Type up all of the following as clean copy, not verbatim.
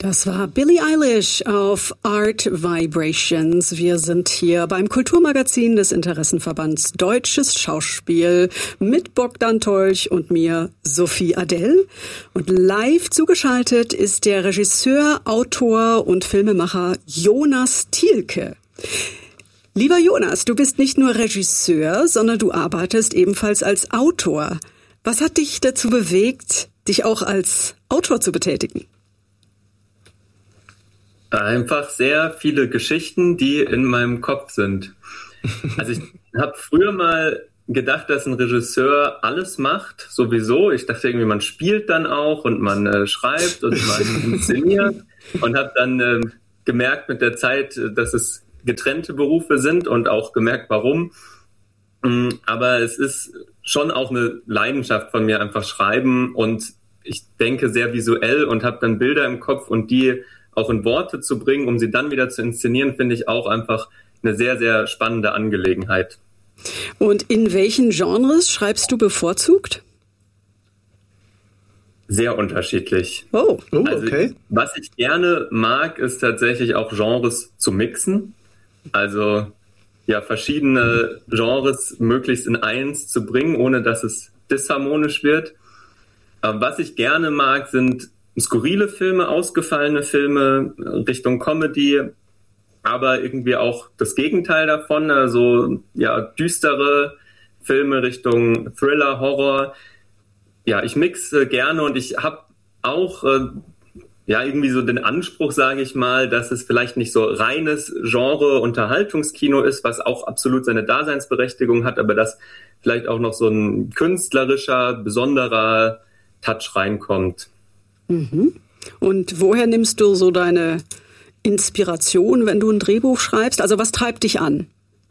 Das war Billie Eilish auf Art Vibrations. Wir sind hier beim Kulturmagazin des Interessenverbands Deutsches Schauspiel mit Bogdan Tolch und mir, Sophie Adell. Und live zugeschaltet ist der Regisseur, Autor und Filmemacher Jonas Thielke. Lieber Jonas, du bist nicht nur Regisseur, sondern du arbeitest ebenfalls als Autor. Was hat dich dazu bewegt, dich auch als Autor zu betätigen? Einfach sehr viele Geschichten, die in meinem Kopf sind. Also ich habe früher mal gedacht, dass ein Regisseur alles macht, sowieso. Ich dachte irgendwie, man spielt dann auch und man schreibt und man inszeniert und habe dann gemerkt mit der Zeit, dass es getrennte Berufe sind und auch gemerkt, warum. Aber es ist schon auch eine Leidenschaft von mir, einfach schreiben, und ich denke sehr visuell und habe dann Bilder im Kopf, und die auch in Worte zu bringen, um sie dann wieder zu inszenieren, finde ich auch einfach eine sehr, sehr spannende Angelegenheit. Und in welchen Genres schreibst du bevorzugt? Sehr unterschiedlich. Oh, okay. Also, was ich gerne mag, ist tatsächlich auch Genres zu mixen. Also ja, verschiedene Genres möglichst in eins zu bringen, ohne dass es disharmonisch wird. Was ich gerne mag, sind skurrile Filme, ausgefallene Filme Richtung Comedy, aber irgendwie auch das Gegenteil davon, also ja, düstere Filme Richtung Thriller, Horror. Ja, ich mixe gerne, und ich habe auch irgendwie so den Anspruch, sage ich mal, dass es vielleicht nicht so reines Genre-Unterhaltungskino ist, was auch absolut seine Daseinsberechtigung hat, aber dass vielleicht auch noch so ein künstlerischer, besonderer Touch reinkommt. Mhm. Und woher nimmst du so deine Inspiration, wenn du ein Drehbuch schreibst? Also was treibt dich an?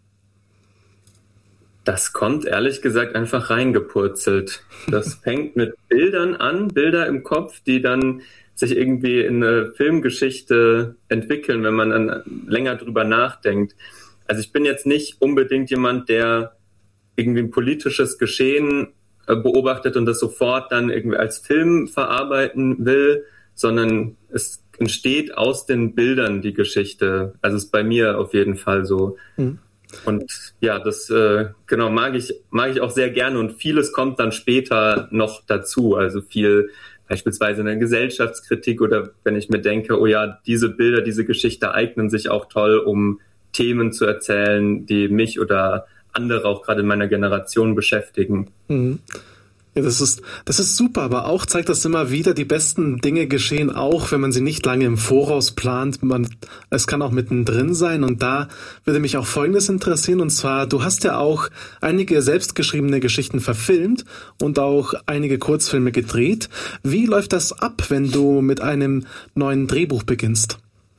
Das kommt ehrlich gesagt einfach reingepurzelt. Das fängt mit Bildern an, Bilder im Kopf, die dann sich irgendwie in eine Filmgeschichte entwickeln, wenn man dann länger drüber nachdenkt. Also ich bin jetzt nicht unbedingt jemand, der irgendwie ein politisches Geschehen beobachtet und das sofort dann irgendwie als Film verarbeiten will, sondern es entsteht aus den Bildern die Geschichte. Also ist bei mir auf jeden Fall so. Mhm. Und ja, das mag ich auch sehr gerne, und vieles kommt dann später noch dazu. Also viel beispielsweise eine Gesellschaftskritik, oder wenn ich mir denke, oh ja, diese Bilder, diese Geschichte eignen sich auch toll, um Themen zu erzählen, die mich oder andere auch gerade in meiner Generation beschäftigen. Mhm. Ja, das ist super, aber auch zeigt das immer wieder, die besten Dinge geschehen auch, wenn man sie nicht lange im Voraus plant. Es kann auch mittendrin sein, und da würde mich auch Folgendes interessieren, und zwar, du hast ja auch einige selbstgeschriebene Geschichten verfilmt und auch einige Kurzfilme gedreht. Wie läuft das ab, wenn du mit einem neuen Drehbuch beginnst?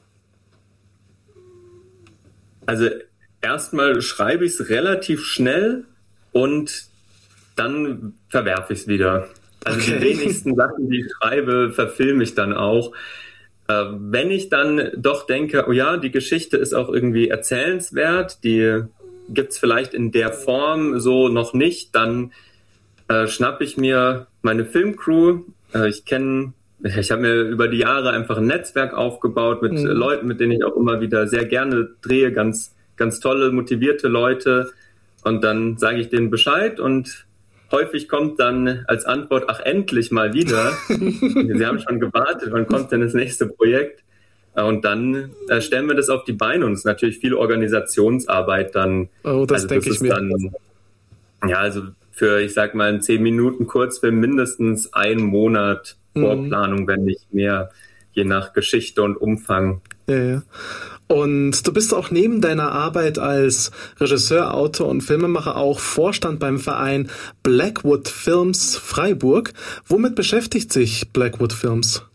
Also erstmal schreibe ich es relativ schnell und dann verwerfe ich es wieder. Also okay. Die wenigsten Sachen, die ich schreibe, verfilme ich dann auch. Wenn ich dann doch denke, oh ja, die Geschichte ist auch irgendwie erzählenswert, die gibt's vielleicht in der Form so noch nicht, dann schnappe ich mir meine Filmcrew. Ich habe mir über die Jahre einfach ein Netzwerk aufgebaut mit Leuten, mit denen ich auch immer wieder sehr gerne drehe, ganz, ganz tolle, motivierte Leute. Und dann sage ich denen Bescheid, und häufig kommt dann als Antwort, ach, endlich mal wieder. Sie haben schon gewartet, wann kommt denn das nächste Projekt? Und dann stellen wir das auf die Beine, und es ist natürlich viel Organisationsarbeit dann. Oh, das denke ich mir. Dann, ja, also für, ich sag mal, einen 10 Minuten Kurzfilm mindestens 1 Monat Vorplanung, wenn nicht mehr, je nach Geschichte und Umfang. Ja. Und du bist auch neben deiner Arbeit als Regisseur, Autor und Filmemacher auch Vorstand beim Verein Blackwood Films Freiburg. Womit beschäftigt sich Blackwood Films?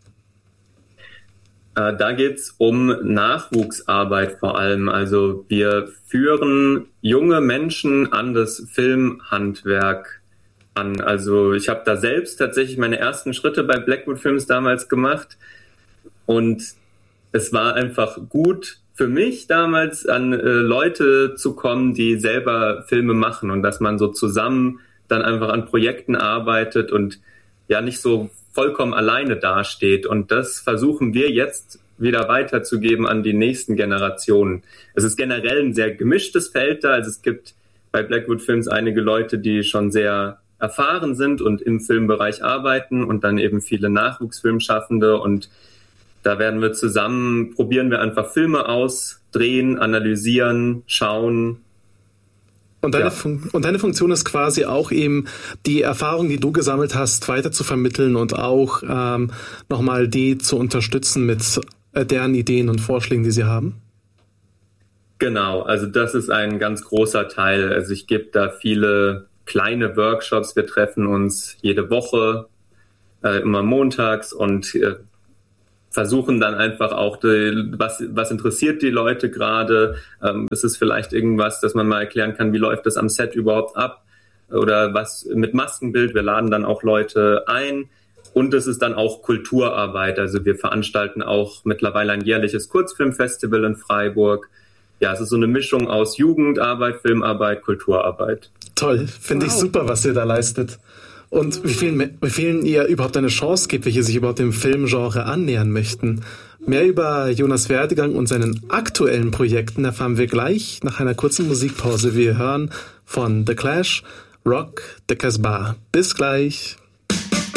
Da geht's um Nachwuchsarbeit vor allem. Also wir führen junge Menschen an das Filmhandwerk an. Also ich habe da selbst tatsächlich meine ersten Schritte bei Blackwood Films damals gemacht, und es war einfach gut für mich damals, an Leute zu kommen, die selber Filme machen, und dass man so zusammen dann einfach an Projekten arbeitet und ja nicht so vollkommen alleine dasteht. Und das versuchen wir jetzt wieder weiterzugeben an die nächsten Generationen. Es ist generell ein sehr gemischtes Feld da. Also es gibt bei Blackwood Films einige Leute, die schon sehr erfahren sind und im Filmbereich arbeiten und dann eben viele Nachwuchsfilmschaffende. Und da probieren wir einfach Filme aus, drehen, analysieren, schauen. Und deine Funktion ist quasi auch eben, die Erfahrung, die du gesammelt hast, weiter zu vermitteln und auch nochmal die zu unterstützen mit deren Ideen und Vorschlägen, die sie haben? Genau, also das ist ein ganz großer Teil. Also ich gebe da viele kleine Workshops. Wir treffen uns jede Woche, immer montags und versuchen dann einfach auch, was interessiert die Leute gerade. Ist es vielleicht irgendwas, dass man mal erklären kann, wie läuft das am Set überhaupt ab? Oder was mit Maskenbild. Wir laden dann auch Leute ein. Und es ist dann auch Kulturarbeit. Also wir veranstalten auch mittlerweile ein jährliches Kurzfilmfestival in Freiburg. Ja, es ist so eine Mischung aus Jugendarbeit, Filmarbeit, Kulturarbeit. Toll, finde ich super, was ihr da leistet. Und wie vielen ihr überhaupt eine Chance gibt, welche sich überhaupt dem Filmgenre annähern möchten. Mehr über Jonas Werdegang und seinen aktuellen Projekten erfahren wir gleich nach einer kurzen Musikpause. Wir hören von The Clash, Rock the Casbah. Bis gleich.